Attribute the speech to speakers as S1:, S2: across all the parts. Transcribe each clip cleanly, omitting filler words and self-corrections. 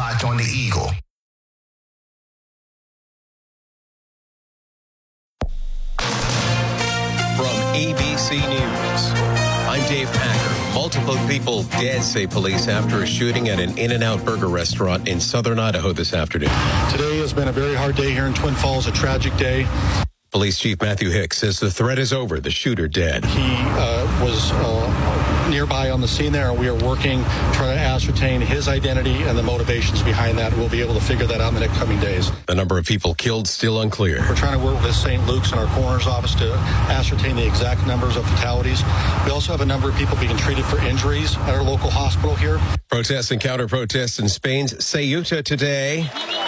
S1: Locked on the Eagle.
S2: From ABC News, I'm Dave Packer. Multiple people dead, say police, after a shooting at an In-N-Out burger restaurant in southern Idaho this afternoon.
S3: Today has been a very hard day here in Twin Falls, a tragic day.
S2: Police Chief Matthew Hicks says the threat is over, the shooter dead.
S3: He was nearby on the scene there, and we are working, trying to ascertain his identity and the motivations behind that. We'll be able to figure that out in the next coming days.
S2: The number of people killed still unclear.
S3: We're trying to work with St. Luke's and our coroner's office to ascertain the exact numbers of fatalities. We also have a number of people being treated for injuries at our local hospital here.
S2: Protests and counter-protests in Spain's Ceuta today.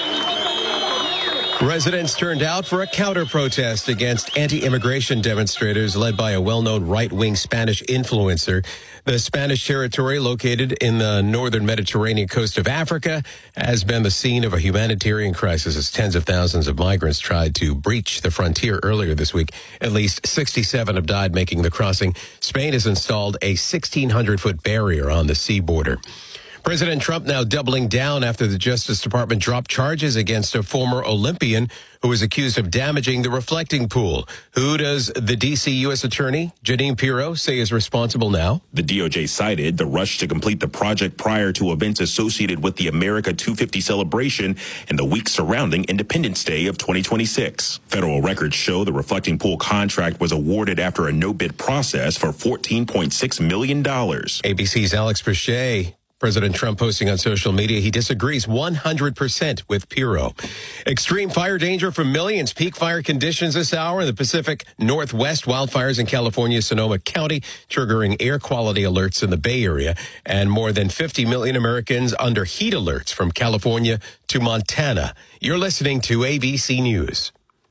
S2: Residents turned out for a counter-protest against anti-immigration demonstrators led by a well-known right-wing Spanish influencer. The Spanish territory, located in the northern Mediterranean coast of Africa, has been the scene of a humanitarian crisis as tens of thousands of migrants tried to breach the frontier earlier this week. At least 67 have died making the crossing. Spain has installed a 1,600-foot barrier on the sea border. President Trump now doubling down after the Justice Department dropped charges against a former Olympian who was accused of damaging the reflecting pool. Who does the D.C. U.S. Attorney, Jeanine Pirro, say is responsible now?
S4: The DOJ cited the rush to complete the project prior to events associated with the America 250 celebration and the week surrounding Independence Day of 2026. Federal records show the reflecting pool contract was awarded after a no-bid process for $14.6 million.
S2: ABC's Alex Boucher. President Trump posting on social media he disagrees 100% with Pirro. Extreme fire danger for millions. Peak fire conditions this hour in the Pacific Northwest. Wildfires in California, Sonoma County, triggering air quality alerts in the Bay Area. And more than 50 million Americans under heat alerts from California to Montana. You're listening to ABC News.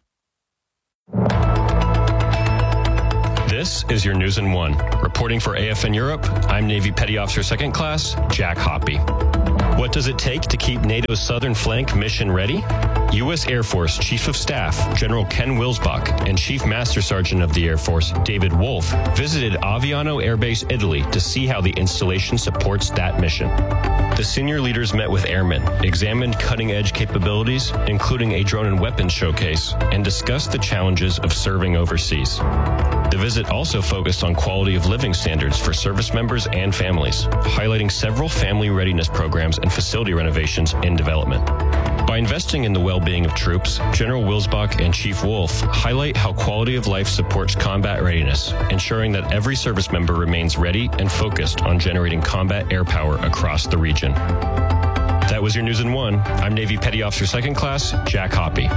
S5: This is your News in One. Reporting for AFN Europe, I'm Navy Petty Officer Second Class Jack Hoppy. What does it take to keep NATO's southern flank mission ready? U.S. Air Force Chief of Staff General Ken Wilsbach and Chief Master Sergeant of the Air Force David Wolf visited Aviano Air Base, Italy to see how the installation supports that mission. The senior leaders met with airmen, examined cutting-edge capabilities, including a drone and weapons showcase, and discussed the challenges of serving overseas. The visit also focused on quality of living standards for service members and families, highlighting several family readiness programs and facility renovations in development. By investing in the well-being of troops, General Wilsbach and Chief Wolf highlight how quality of life supports combat readiness, ensuring that every service member remains ready and focused on generating combat air power across the region. That was your News in One. I'm Navy Petty Officer Second Class Jack Hoppy.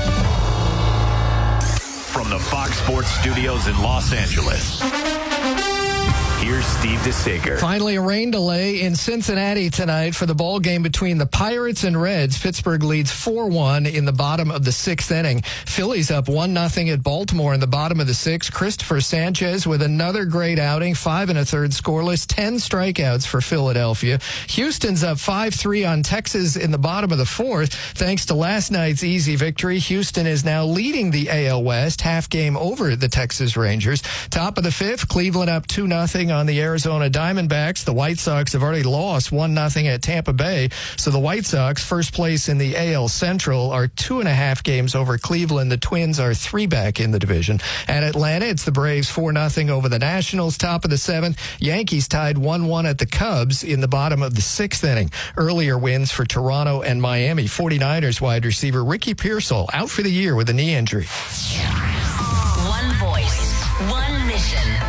S6: From the Fox Sports Studios in Los Angeles, here's Steve DeSager.
S7: Finally, a rain delay in Cincinnati tonight for the ball game between the Pirates and Reds. Pittsburgh leads 4-1 in the bottom of the sixth inning. Phillies up 1-0 at Baltimore in the bottom of the sixth. Christopher Sanchez with another great outing, 5 1/3 scoreless, 10 strikeouts for Philadelphia. Houston's up 5-3 on Texas in the bottom of the fourth. Thanks to last night's easy victory, Houston is now leading the AL West, half game over the Texas Rangers. Top of the fifth, Cleveland up 2-0 on the Arizona Diamondbacks. The White Sox have already lost 1-0 at Tampa Bay. So the White Sox, first place in the AL Central, are 2.5 games over Cleveland. The Twins are 3 back in the division. At Atlanta, it's the Braves 4-0 over the Nationals. Top of the seventh, Yankees tied 1-1 at the Cubs in the bottom of the sixth inning. Earlier wins for Toronto and Miami. 49ers wide receiver Ricky Pearsall out for the year with a knee injury.
S8: One voice, one mission.